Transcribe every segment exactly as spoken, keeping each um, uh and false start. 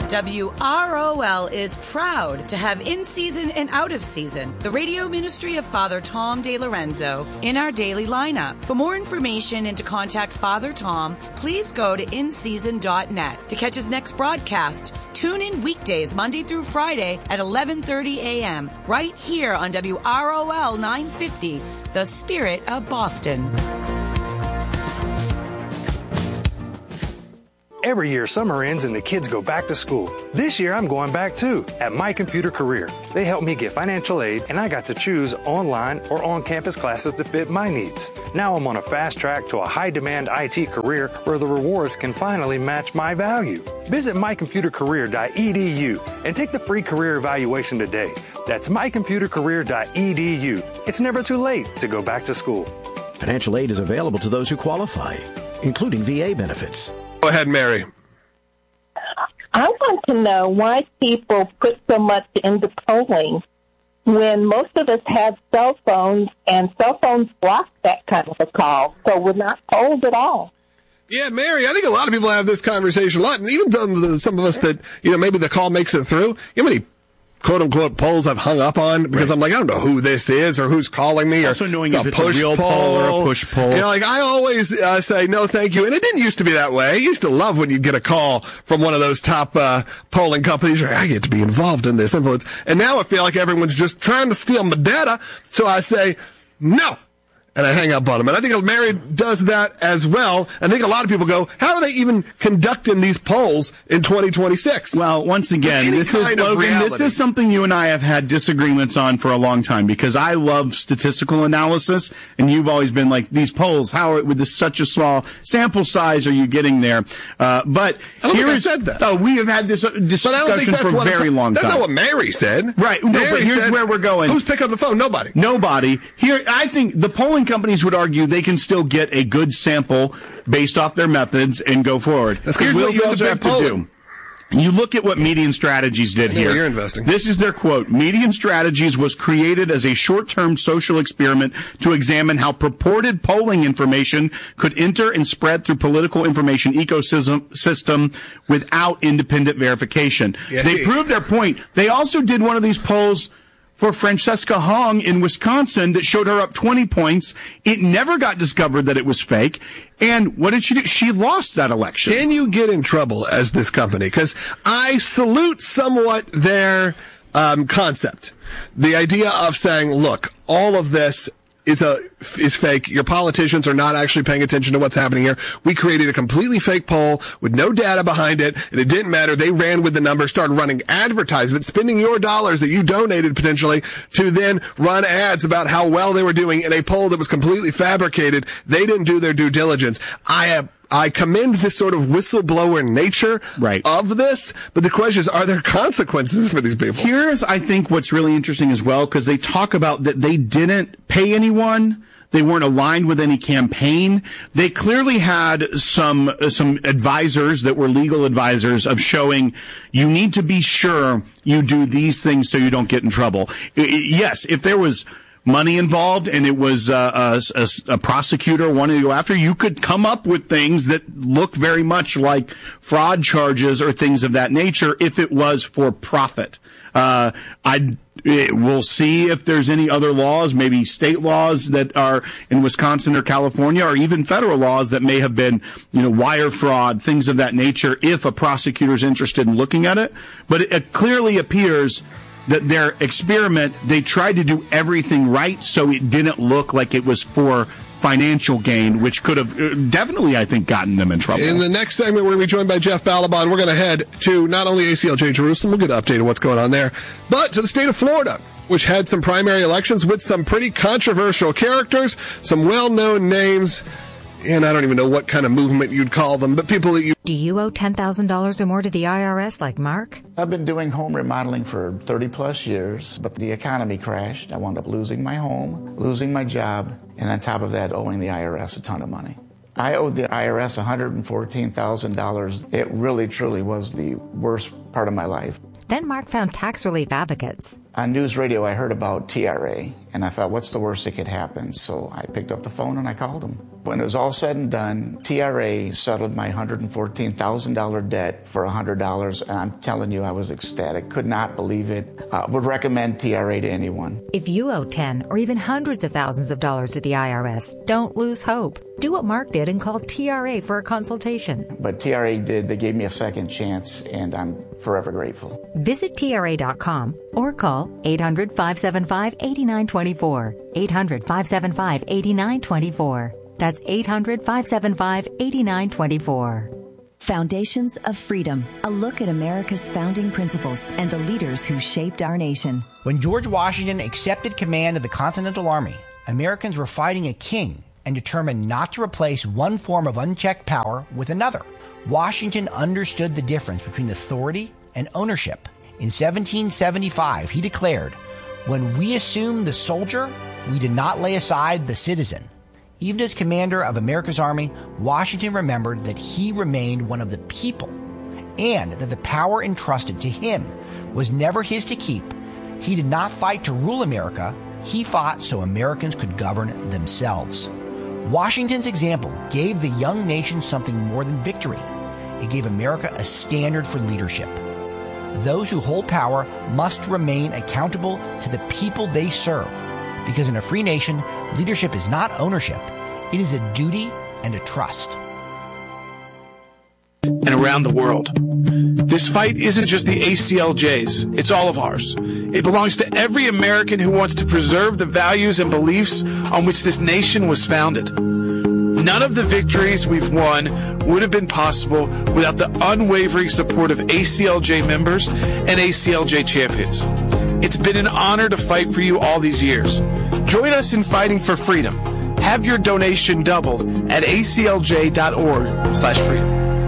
W R O L is proud to have in-season and out-of-season the radio ministry of Father Tom DeLorenzo in our daily lineup. For more information and to contact Father Tom, please go to in season dot net. To catch his next broadcast, tune in weekdays Monday through Friday at eleven thirty a.m. right here on W R O L nine fifty, The Spirit of Boston. Every year, summer ends and the kids go back to school. This year, I'm going back too, at My Computer Career. They helped me get financial aid, and I got to choose online or on-campus classes to fit my needs. Now I'm on a fast track to a high-demand I T career where the rewards can finally match my value. Visit my computer career dot e d u and take the free career evaluation today. That's my computer career dot e d u. It's never too late to go back to school. Financial aid is available to those who qualify, including V A benefits. Go ahead, Mary. I want to know why people put so much into polling when most of us have cell phones, and cell phones block that kind of a call, so we're not polled at all. Yeah, Mary, I think a lot of people have this conversation a lot, and even some, some of us that, you know, maybe the call makes it through. You know how many quote-unquote polls I've hung up on because right. I'm like, I don't know who this is or who's calling me. Also or knowing it's if a it's push a real poll. poll or a push poll. You know, like I always uh, say, no, thank you. And it didn't used to be that way. I used to love when you get a call from one of those top uh, polling companies. I get to be involved in this influence. And now I feel like everyone's just trying to steal my data. So I say, no. And I hang up on them. And I think Mary does that as well. I think a lot of people go, how are they even conducting these polls in twenty twenty-six? Well, once again, this is, Logan, this is something you and I have had disagreements on for a long time because I love statistical analysis, and you've always been like, these polls, how are, with this such a small sample size are you getting there? Uh, but I don't here think is, I said that. Oh, we have had this uh, discussion for a very long that's time. That's not what Mary said. Right. No, Mary but here's said, where we're going. Who's picking up the phone? Nobody. Nobody. Here, I think the polling companies would argue they can still get a good sample based off their methods and go forward. That's Here's what you also have to do. You look at what Median Strategies did here. You're investing. This is their quote. Median Strategies was created as a short-term social experiment to examine how purported polling information could enter and spread through political information ecosystem system without independent verification. Yeah. They proved their point. They also did one of these polls for Francesca Hong in Wisconsin that showed her up twenty points. It never got discovered that it was fake. And what did she do? She lost that election. Can you get in trouble as this company? Because I salute somewhat their um, concept. The idea of saying, look, all of this is a is fake. Your politicians are not actually paying attention to what's happening here. We created a completely fake poll with no data behind it, and it didn't matter. They ran with the numbers, started running advertisements, spending your dollars that you donated potentially to then run ads about how well they were doing in a poll that was completely fabricated. They didn't do their due diligence. I have I commend this sort of whistleblower nature right. of this, but the question is, are there consequences for these people? Here's, I think, what's really interesting as well, because they talk about that they didn't pay anyone. They weren't aligned with any campaign. They clearly had some uh, some advisors that were legal advisors of showing you need to be sure you do these things so you don't get in trouble. I, yes, if there was money involved and it was uh, a, a, a prosecutor wanting to go after, you could come up with things that look very much like fraud charges or things of that nature if it was for profit. Uh, I we'll see if there's any other laws, maybe state laws that are in Wisconsin or California, or even federal laws that may have been, you know, wire fraud, things of that nature, if a prosecutor is interested in looking at it. But it, it clearly appears that their experiment, they tried to do everything right so it didn't look like it was for financial gain, which could have definitely, I think, gotten them in trouble. In the next segment, we're going to be joined by Jeff Balaban. We're going to head to not only A C L J Jerusalem, we'll get an update on what's going on there, but to the state of Florida, which had some primary elections with some pretty controversial characters, some well-known names, and I don't even know what kind of movement you'd call them, but people that you... Do you owe ten thousand dollars or more to the I R S like Mark? I've been doing home remodeling for thirty plus years, but the economy crashed. I wound up losing my home, losing my job, and on top of that, owing the I R S a ton of money. I owed the I R S one hundred fourteen thousand dollars. It really, truly was the worst part of my life. Then Mark found tax relief advocates. On news radio, I heard about T R A, and I thought, what's the worst that could happen? So I picked up the phone and I called them. When it was all said and done, T R A settled my one hundred fourteen thousand dollars debt for one hundred dollars, and I'm telling you, I was ecstatic. Could not believe it. Uh, would recommend T R A to anyone. If you owe ten or even hundreds of thousands of dollars to the I R S, don't lose hope. Do what Mark did and call T R A for a consultation. But T R A did. They gave me a second chance, and I'm forever grateful. Visit T R A dot com or call eight hundred, five seven five, eight nine two four. eight hundred, five seven five, eight nine two four. That's eight hundred, five seven five, eight nine two four. Foundations of Freedom, a look at America's founding principles and the leaders who shaped our nation. When George Washington accepted command of the Continental Army, Americans were fighting a king and determined not to replace one form of unchecked power with another. Washington understood the difference between authority and ownership. In seventeen seventy-five, he declared, "When we assumed the soldier, we did not lay aside the citizen." Even as commander of America's Army, Washington remembered that he remained one of the people and that the power entrusted to him was never his to keep. He did not fight to rule America. He fought so Americans could govern themselves. Washington's example gave the young nation something more than victory. It gave America a standard for leadership. Those who hold power must remain accountable to the people they serve. Because in a free nation, leadership is not ownership. It is a duty and a trust. And around the world. This fight isn't just the A C L J's, it's all of ours. It belongs to every American who wants to preserve the values and beliefs on which this nation was founded. None of the victories we've won would have been possible without the unwavering support of A C L J members and A C L J champions. It's been an honor to fight for you all these years. Join us in fighting for freedom. Have your donation doubled at A C L J dot org slash freedom.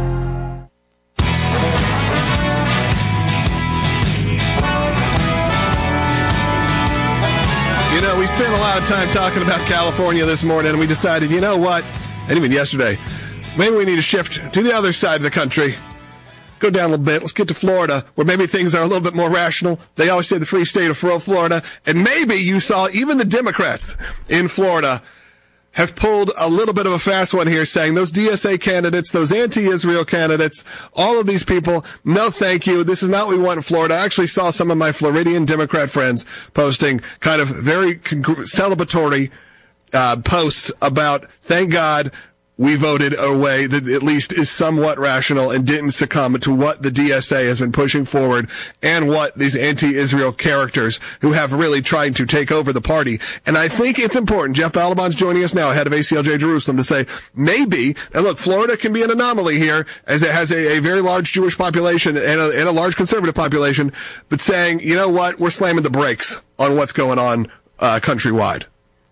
You know, we spent a lot of time talking about California this morning, and we decided, you know what, and even yesterday, maybe we need to shift to the other side of the country. Go down a little bit. Let's get to Florida, where maybe things are a little bit more rational. They always say the free state of Florida. And maybe you saw even the Democrats in Florida have pulled a little bit of a fast one here, saying those D S A candidates, those anti-Israel candidates, all of these people, no thank you. This is not what we want in Florida. I actually saw some of my Floridian Democrat friends posting kind of very congr- celebratory uh, posts about, thank God, we voted a way that at least is somewhat rational and didn't succumb to what the D S A has been pushing forward and what these anti-Israel characters who have really tried to take over the party. And I think it's important. Jeff Balaban's joining us now, head of A C L J Jerusalem, to say maybe, and look, Florida can be an anomaly here as it has a, a very large Jewish population and a, and a large conservative population, but saying, you know what, we're slamming the brakes on what's going on uh, countrywide.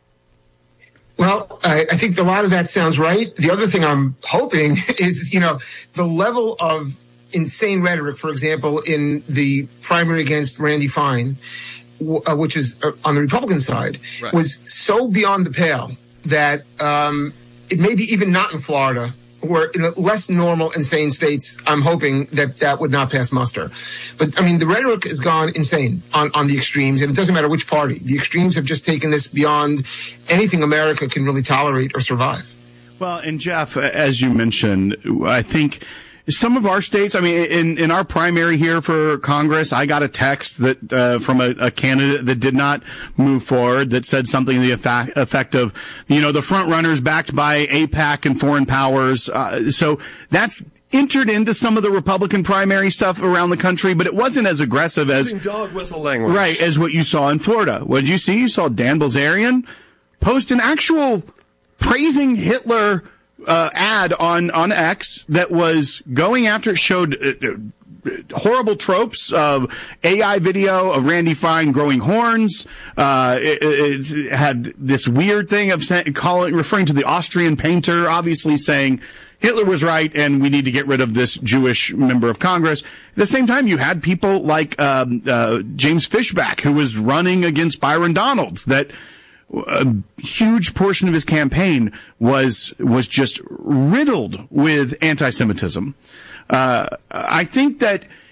Well, I, I think a lot of that sounds right. The other thing I'm hoping is, you know, the level of insane rhetoric, for example, in the primary against Randy Fine, w- uh, which is uh, on the Republican side, right, was so beyond the pale that um, it may be even not in Florida, or in less normal, insane states, I'm hoping that that would not pass muster. But, I mean, the rhetoric has gone insane on, on the extremes, and it doesn't matter which party. The extremes have just taken this beyond anything America can really tolerate or survive. Well, and Jeff, as you mentioned, I think some of our states, I mean, in, in our primary here for Congress, I got a text that uh, from a, a candidate that did not move forward that said something to the effect, effect of, you know, the front runners backed by AIPAC and foreign powers. Uh, so that's entered into some of the Republican primary stuff around the country, but it wasn't as aggressive as dog whistle language, right, as what you saw in Florida. What did you see? You saw Dan Bilzerian post an actual praising Hitler Uh, ad on, on X that was going after, showed uh, horrible tropes of A I video of Randy Fine growing horns. Uh, it, it had this weird thing of saying, calling, referring to the Austrian painter, obviously saying Hitler was right and we need to get rid of this Jewish member of Congress. At the same time, you had people like um, uh, James Fishback, who was running against Byron Donalds, that a huge portion of his campaign was was just riddled with anti-Semitism. Uh, I think that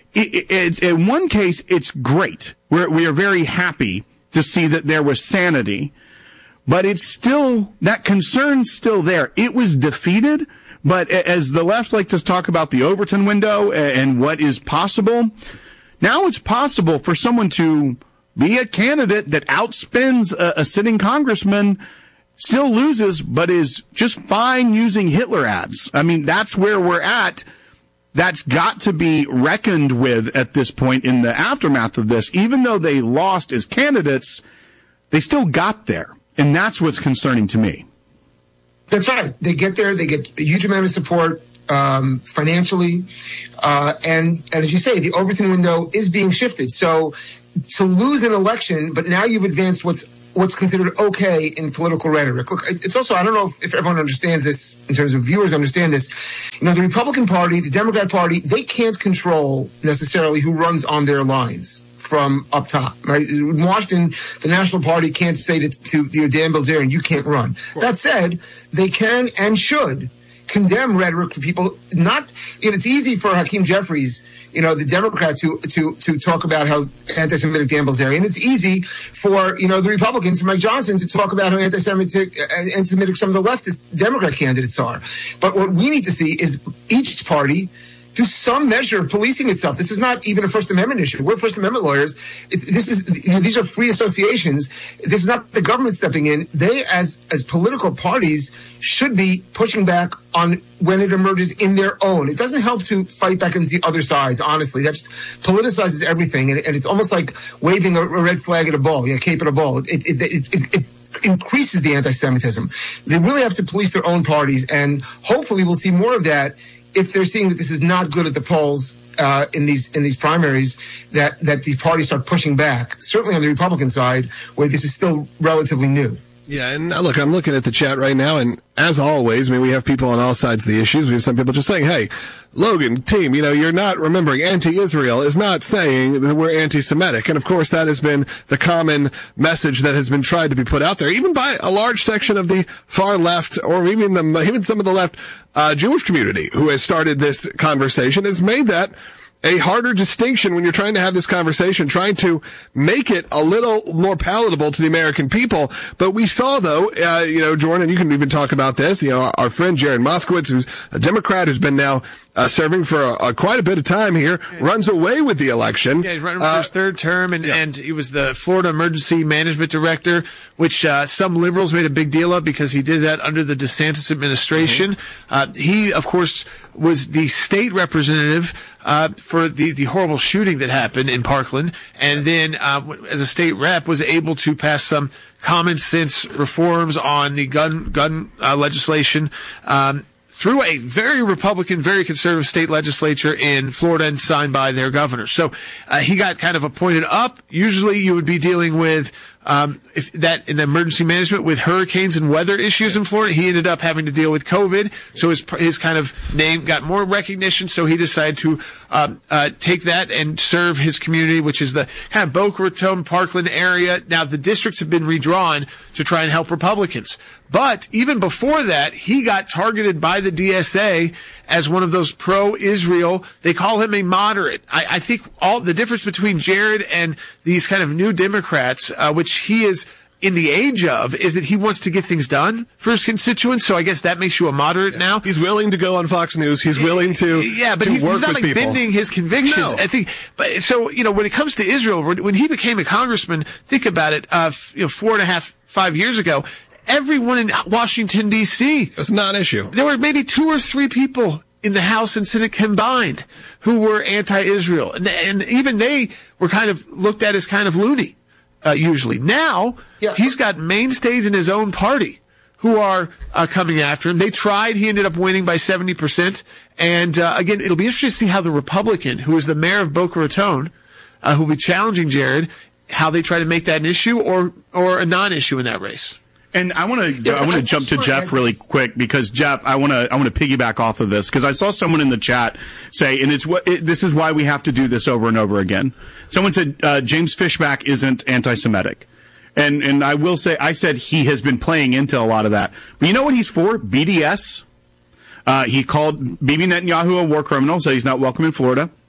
it, it, in one case, it's great. We're, we are very happy to see that there was sanity, but it's still, that concern's still there. It was defeated, but as the left likes to talk about the Overton window and what is possible, now it's possible for someone to be a candidate that outspends a, a sitting congressman, still loses, but is just fine using Hitler ads. I mean, that's where we're at. That's got to be reckoned with at this point in the aftermath of this. Even though they lost as candidates, they still got there. And that's what's concerning to me. That's right. They get there. They get a huge amount of support um, financially. Uh, and, and as you say, the Overton window is being shifted. So to lose an election, but now you've advanced what's what's considered okay in political rhetoric. Look, it's also, I don't know if, if everyone understands this in terms of viewers understand this. You know, the Republican Party, the Democrat Party, they can't control necessarily who runs on their lines from up top, right? In Washington, the National Party can't say to, to you know, Dan Bilzerian, you can't run. That said, they can and should condemn rhetoric for people. Not, you know, it's easy for Hakeem Jeffries, you know, the Democrat to, to, to talk about how anti-Semitic Dan Bilzerian. It's easy for, you know, the Republicans, Mike Johnson, to talk about how anti-Semitic, uh, anti-Semitic some of the leftist Democrat candidates are. But what we need to see is each party do some measure of policing itself. This is not even a First Amendment issue. We're First Amendment lawyers. It, this is, you know, these are free associations. This is not the government stepping in. They, as, as political parties, should be pushing back on when it emerges in their own. It doesn't help to fight back against the other sides, honestly. That just politicizes everything. And, and it's almost like waving a, a red flag at a ball, you know, cape at a ball. It, it, it, it, it increases the anti-Semitism. They really have to police their own parties. And hopefully we'll see more of that if they're seeing that this is not good at the polls uh, in these in these primaries, that, that these parties start pushing back, certainly on the Republican side, where this is still relatively new. Yeah, and uh, look, I'm looking at the chat right now, and as always, I mean, we have people on all sides of the issues. We have some people just saying, hey, Logan, team, you know, you're not remembering anti-Israel is not saying that we're anti-Semitic. And of course, that has been the common message that has been tried to be put out there, even by a large section of the far left, or even the, even some of the left, uh, Jewish community who has started this conversation, has made that a harder distinction when you're trying to have this conversation, trying to make it a little more palatable to the American people. But we saw, though, uh, you know, Jordan, and you can even talk about this, you know, our friend Jared Moskowitz, who's a Democrat who's been now uh, serving for a, a, quite a bit of time here, yeah. runs away with the election. Yeah, he's running for uh, his third term, and, yeah. and he was the Florida Emergency Management Director, which uh, some liberals made a big deal of because he did that under the DeSantis administration. Mm-hmm. Uh, he, of course, was the state representative uh, for the, the horrible shooting that happened in Parkland, and then uh, as a state rep was able to pass some common sense reforms on the gun gun uh, legislation um, through a very Republican, very conservative state legislature in Florida and signed by their governor. So uh, he got kind of appointed up. Usually you would be dealing with Um, if that in emergency management with hurricanes and weather issues in Florida. He ended up having to deal with COVID, so his his kind of name got more recognition. So he decided to um, uh, take that and serve his community, which is the kind of Boca Raton, Parkland area. Now the districts have been redrawn to try and help Republicans, but even before that, he got targeted by the D S A as one of those pro-Israel. They call him a moderate. I, I think all the difference between Jared and these kind of new Democrats, uh, which he is in the age of, is that he wants to get things done for his constituents. So I guess that makes you a moderate yeah. now. He's willing to go on Fox News. He's willing to yeah, but to he's, work he's not with like people. bending his convictions. No. I think, but so you know, when it comes to Israel, when he became a congressman, think about it. Uh, you know, four and a half, five years ago, everyone in Washington D C It's not an issue. There were maybe two or three people in the House and Senate combined who were anti-Israel, and, and even they were kind of looked at as kind of loony. Uh, usually. Now, yeah. he's got mainstays in his own party who are uh, coming after him. They tried. He ended up winning by seventy percent. And, uh, again, it'll be interesting to see how the Republican, who is the mayor of Boca Raton, uh, who will be challenging Jared, how they try to make that an issue or, or a non-issue in that race. And I want to yeah, I want to jump to Jeff really quick because Jeff, I want to I want to piggyback off of this because I saw someone in the chat say, and it's what it, this is why we have to do this over and over again. Someone said uh, James Fishback isn't anti-Semitic, and and I will say I said he has been playing into a lot of that. But you know what he's for? B D S. Uh, he called Bibi Netanyahu a war criminal, so he's not welcome in Florida.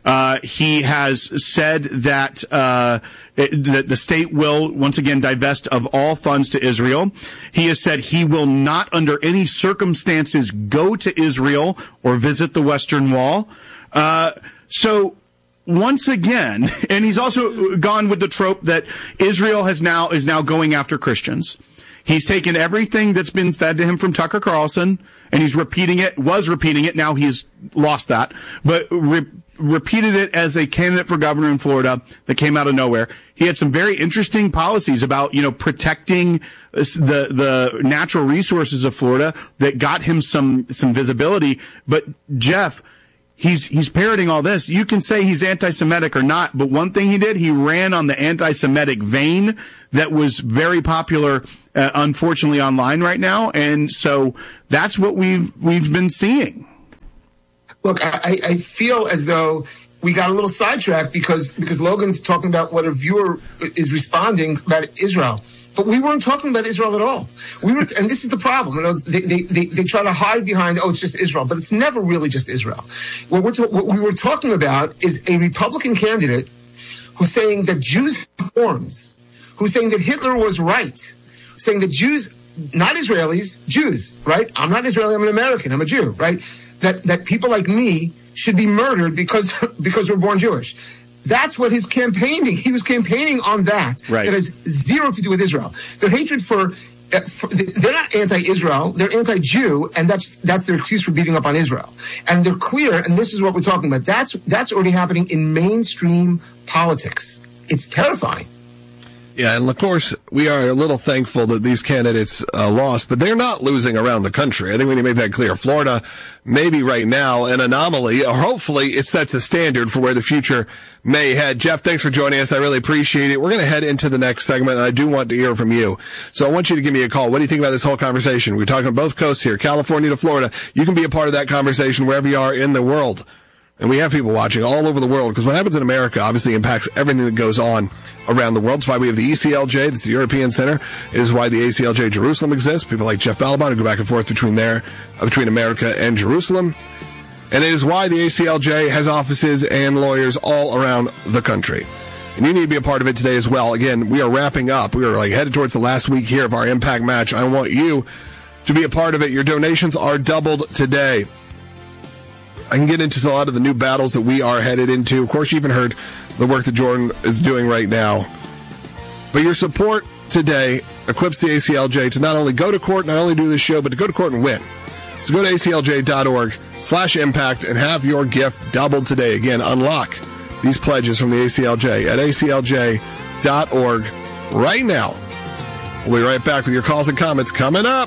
Uh, he has said that uh, that the state will once again divest of all funds to Israel. He has said he will not, under any circumstances, go to Israel or visit the Western Wall. Uh, so. Once again, and he's also gone with the trope that Israel has now is now going after Christians. He's taken everything that's been fed to him from Tucker Carlson, and he's repeating it, was repeating it, now he's lost that, but re- repeated it as a candidate for governor in Florida that came out of nowhere. He had some very interesting policies about, you know, protecting the the natural resources of Florida that got him some some visibility. But, Jeff, He's he's parroting all this. You can say he's anti-Semitic or not, but one thing he did, he ran on the anti-Semitic vein that was very popular, uh, unfortunately, online right now, and so that's what we've we've been seeing. Look, I, I feel as though we got a little sidetracked because because Logan's talking about what a viewer is responding about Israel. But we weren't talking about Israel at all. We were, and this is the problem. You know, they, they, they, they try to hide behind, oh, it's just Israel, but it's never really just Israel. What, we're to, what we were talking about is a Republican candidate who's saying that Jews have horns, who's saying that Hitler was right, saying that Jews, not Israelis, Jews, right? I'm not Israeli, I'm an American, I'm a Jew, right? That that people like me should be murdered because because we're born Jewish. That's what his campaigning, he was campaigning on that. Right. That has zero to do with Israel. Their hatred for, uh, for they're not anti-Israel, they're anti-Jew, and that's that's their excuse for beating up on Israel. And they're clear, and this is what we're talking about. That's that's already happening in mainstream politics. It's terrifying. Yeah, and of course, we are a little thankful that these candidates uh, lost, but they're not losing around the country. I think we need to make that clear. Florida, maybe right now, an anomaly, or hopefully it sets a standard for where the future may head. Jeff, thanks for joining us. I really appreciate it. We're going to head into the next segment, and I do want to hear from you. So I want you to give me a call. What do you think about this whole conversation? We're talking both coasts here, California to Florida. You can be a part of that conversation wherever you are in the world. And we have people watching all over the world, because what happens in America obviously impacts everything that goes on around the world. That's why we have the E C L J, that's the European Center. It is why the A C L J Jerusalem exists. People like Jeff Balaban who go back and forth between there, uh, between America and Jerusalem. And it is why the A C L J has offices and lawyers all around the country. And you need to be a part of it today as well. Again, we are wrapping up. We are like headed towards the last week here of our Impact Match. I want you to be a part of it. Your donations are doubled today. I can get into a lot of the new battles that we are headed into. Of course, you even heard the work that Jordan is doing right now. But your support today equips the A C L J to not only go to court, not only do this show, but to go to court and win. So go to A C L J dot org slash impact and have your gift doubled today. Again, unlock these pledges from the A C L J at A C L J dot org right now. We'll be right back with your calls and comments coming up.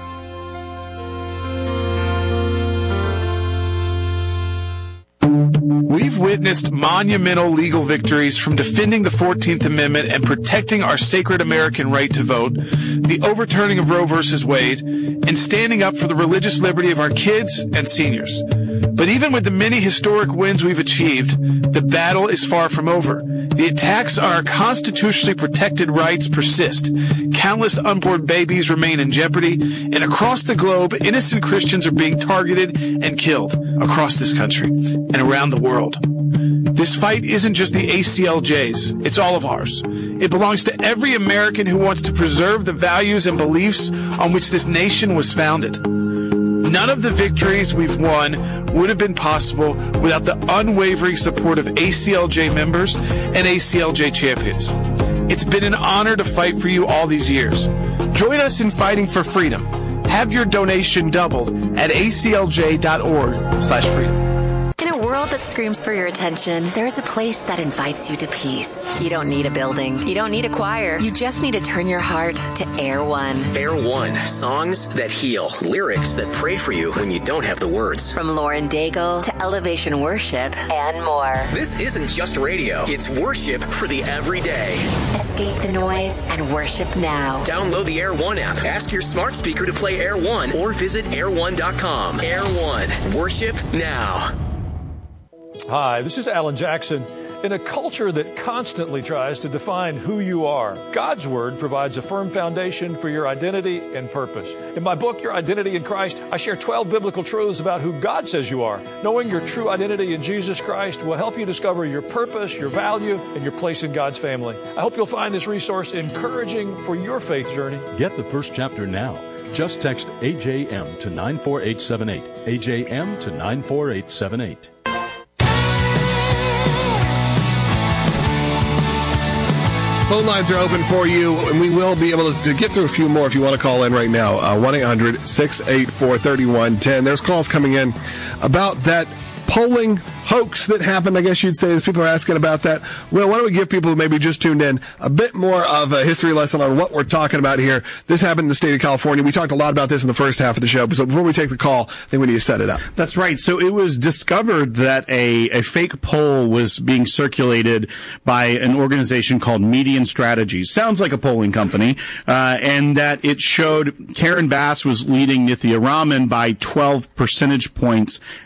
We've witnessed monumental legal victories, from defending the fourteenth Amendment and protecting our sacred American right to vote, the overturning of Roe versus Wade, and standing up for the religious liberty of our kids and seniors. But even with the many historic wins we've achieved, the battle is far from over. The attacks on our constitutionally protected rights persist. Countless unborn babies remain in jeopardy, and across the globe, innocent Christians are being targeted and killed across this country and around the world. This fight isn't just the A C L J's, it's all of ours. It belongs to every American who wants to preserve the values and beliefs on which this nation was founded. None of the victories we've won would have been possible without the unwavering support of A C L J members and A C L J champions. It's been an honor to fight for you all these years. Join us in fighting for freedom. Have your donation doubled at A C L J dot org slash freedom. In a world that screams for your attention, there's a place that invites you to peace. You don't need a building. You don't need a choir. You just need to turn your heart to Air One. Air One. Songs that heal. Lyrics that pray for you when you don't have the words. From Lauren Daigle to Elevation Worship and more. This isn't just radio. It's worship for the everyday. Escape the noise and worship now. Download the Air One app. Ask your smart speaker to play Air One or visit air one dot com. Air One. Worship now. Hi, this is Alan Jackson, In a culture that constantly tries to define who you are, God's Word provides a firm foundation for your identity and purpose. In my book, Your Identity in Christ, I share twelve biblical truths about who God says you are. Knowing your true identity in Jesus Christ will help you discover your purpose, your value, and your place in God's family. I hope you'll find this resource encouraging for your faith journey. Get the first chapter now. Just text A J M to nine four eight seven eight. A J M to nine four eight seven eight. Phone lines are open for you, and we will be able to get through a few more if you want to call in right now. Uh, one eight hundred six eight four three one one zero. There's calls coming in about that polling hoax that happened, I guess you'd say, as people are asking about that. Well, why don't we give people who maybe just tuned in a bit more of a history lesson on what we're talking about here. This happened in the state of California. We talked a lot about this in the first half of the show, so before we take the call, I think we need to set it up. That's right. So it was discovered that a, a fake poll was being circulated by an organization called Median Strategies. Sounds like a polling company, uh, and that it showed Karen Bass was leading Nithya Raman by twelve percentage points